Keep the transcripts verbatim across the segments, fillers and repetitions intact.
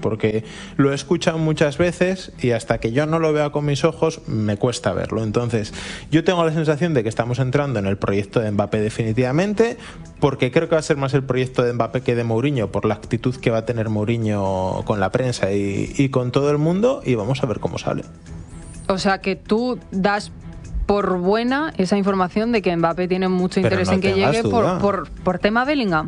porque lo he escuchado muchas veces y hasta que yo no lo vea con mis ojos me cuesta verlo. Entonces, yo tengo la sensación de que estamos entrando en el proyecto de Mbappé definitivamente, porque creo que va a ser más el proyecto de Mbappé que de Mourinho, por la actitud que va a tener Mourinho con la prensa y, y con todo el mundo, y vamos a ver cómo sale. O sea, que tú das por buena esa información de que Mbappé tiene mucho interés no en que llegue por, duda. por, por tema Bellingham.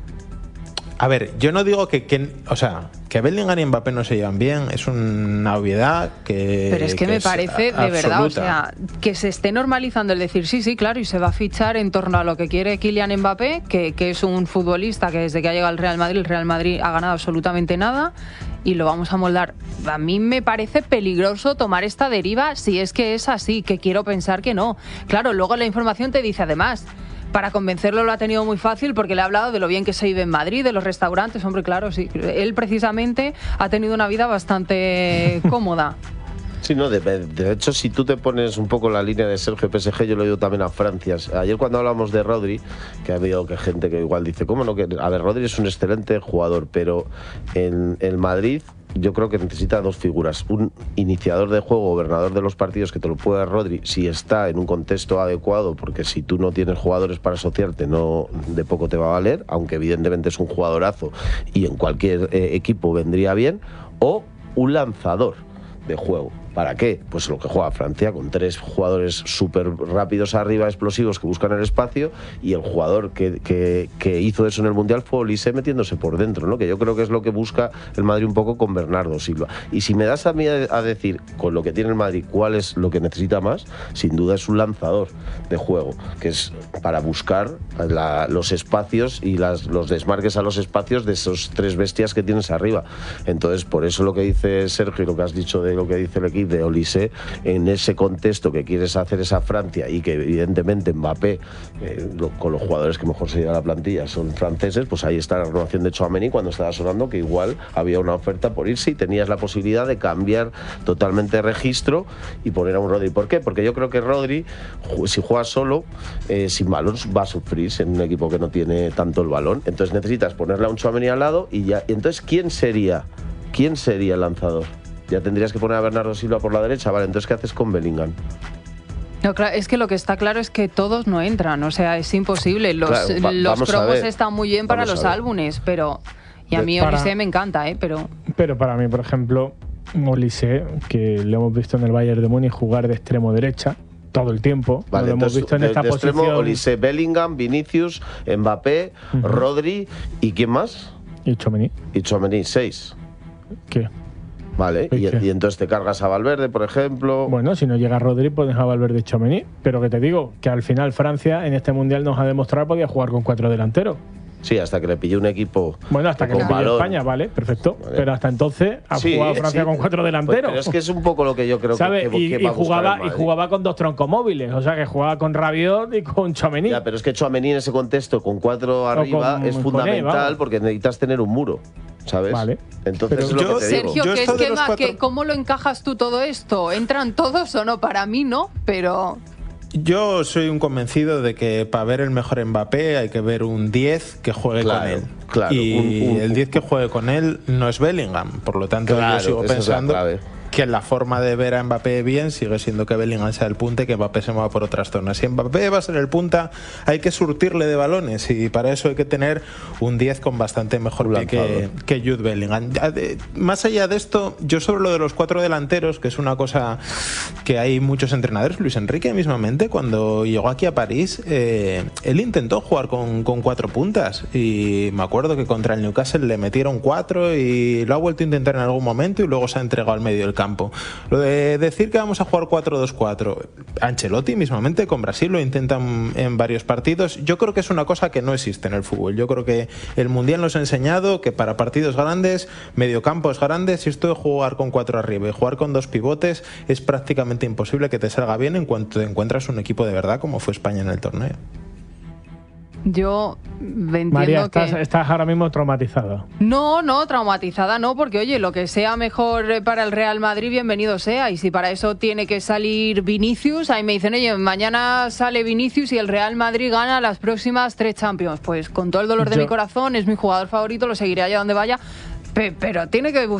A ver, yo no digo que, que o sea, que Bellingham y Mbappé no se llevan bien, es una obviedad que... Pero es que, que me es parece, a, de verdad, absoluta. o sea, que se esté normalizando el decir sí, sí, claro, y se va a fichar en torno a lo que quiere Kylian Mbappé, que, que es un futbolista que desde que ha llegado al Real Madrid, el Real Madrid ha ganado absolutamente nada, y lo vamos a moldar. A mí me parece peligroso tomar esta deriva si es que es así, que quiero pensar que no. Claro, luego la información te dice además... Para convencerlo lo ha tenido muy fácil porque le ha hablado de lo bien que se vive en Madrid, de los restaurantes. Hombre, claro, sí. Él precisamente ha tenido una vida bastante cómoda. Sí, no, de, de hecho, si tú te pones un poco la línea de Sergio P S G, yo lo digo también a Francia. Ayer cuando hablamos de Rodri, que ha habido que gente que igual dice, ¿cómo no? Que, a ver, Rodri es un excelente jugador, pero en el Madrid... yo creo que necesita dos figuras. Un iniciador de juego, gobernador de los partidos, que te lo puede dar Rodri si está en un contexto adecuado, porque si tú no tienes jugadores para asociarte, no de poco te va a valer, aunque evidentemente es un jugadorazo y en cualquier eh, equipo vendría bien. O un lanzador de juego. ¿Para qué? Pues lo que juega Francia, con tres jugadores súper rápidos arriba, explosivos, que buscan el espacio, y el jugador que, que, que hizo eso en el Mundial fue Olise metiéndose por dentro, ¿no? Que yo creo que es lo que busca el Madrid un poco con Bernardo Silva. Y si me das a mí a, a decir, con lo que tiene el Madrid, cuál es lo que necesita más, sin duda es un lanzador de juego, que es para buscar la, los espacios y las, los desmarques a los espacios de esos tres bestias que tienes arriba. Entonces, por eso lo que dice Sergio y lo que has dicho de lo que dice el equipo de Olise, en ese contexto que quieres hacer esa Francia y que evidentemente Mbappé, eh, lo, con los jugadores que mejor se lleva la plantilla son franceses, pues ahí está la renovación de Tchouaméni, cuando estaba sonando que igual había una oferta por irse y tenías la posibilidad de cambiar totalmente de registro y poner a un Rodri. ¿Por qué? Porque yo creo que Rodri, si juega solo, eh, sin balón, va a sufrir en un equipo que no tiene tanto el balón. Entonces necesitas ponerle a un Tchouaméni al lado y ya. Entonces, ¿quién sería? ¿Quién sería el lanzador? Ya tendrías que poner a Bernardo Silva por la derecha, vale, entonces ¿qué haces con Bellingham? No, claro, es que lo que está claro es que todos no entran, o sea, es imposible. Los, claro, va, los promos están muy bien para vamos los álbumes, pero... Y a mí para, Olise me encanta, ¿eh? Pero... Pero para mí, por ejemplo, Olise, que lo hemos visto en el Bayern de Múnich jugar de extremo derecha todo el tiempo. Vale, lo hemos entonces, visto en de, esta de posición. extremo, Olise, Bellingham, Vinicius, Mbappé, uh-huh. Rodri, ¿y quién más? Y Tchouaméni. Y Tchouaméni, seis. ¿Qué? Vale, y, y entonces te cargas a Valverde, por ejemplo. Bueno, si no llega Rodri, pones a Valverde y Tchouaméni. Pero que te digo, que al final Francia en este Mundial nos ha demostrado que podía jugar con cuatro delanteros. Sí, hasta que le pilló un equipo. Bueno, hasta que le pilló España, vale, perfecto. Vale. Pero hasta entonces ha sí, jugado Francia sí. con cuatro delanteros. Pues, pero es que es un poco lo que yo creo ¿sabes? que, que, y, que va y, jugaba, a y jugaba con dos troncomóviles, o sea que jugaba con Rabiot y con Tchouaméni. Ya, pero es que Tchouaméni en ese contexto, con cuatro arriba, con, es fundamental él, porque necesitas tener un muro. ¿Sabes? Vale. Entonces pero es lo yo, que te Sergio, digo. ¿qué es que va, que, ¿cómo lo encajas tú todo esto? ¿Entran todos o no? Para mí no, pero... Yo soy un convencido de que para ver el mejor Mbappé hay que ver un diez que juegue claro, con él. Claro, y un, un, el diez que juegue con él no es Bellingham. Por lo tanto, claro, yo sigo pensando es que la forma de ver a Mbappé bien sigue siendo que Bellingham sea el punta y que Mbappé se mueva por otras zonas. Si Mbappé va a ser el punta, hay que surtirle de balones y para eso hay que tener un diez con bastante mejor pie que, que Jude Bellingham. Más allá de esto, yo sobre lo de los cuatro delanteros, que es una cosa que hay muchos entrenadores, Luis Enrique mismamente, cuando llegó aquí a París, eh, él intentó jugar con, con cuatro puntas y me acuerdo que contra el Newcastle le metieron cuatro y lo ha vuelto a intentar en algún momento y luego se ha entregado al medio del campo. Campo. Lo de decir que vamos a jugar cuatro dos cuatro, Ancelotti mismamente con Brasil lo intentan en varios partidos. Yo creo que es una cosa que no existe en el fútbol. Yo creo que el Mundial nos ha enseñado que para partidos grandes, mediocampos grandes, y esto de jugar con cuatro arriba y jugar con dos pivotes es prácticamente imposible que te salga bien en cuanto te encuentras un equipo de verdad como fue España en el torneo. Yo entiendo María, estás, que... estás ahora mismo traumatizada. No, no, traumatizada no, porque oye, lo que sea mejor para el Real Madrid, bienvenido sea. Y si para eso tiene que salir Vinicius, ahí me dicen, oye, mañana sale Vinicius y el Real Madrid gana las próximas tres Champions. Pues con todo el dolor de Yo... mi corazón, es mi jugador favorito, lo seguiré allá donde vaya. Pero tiene que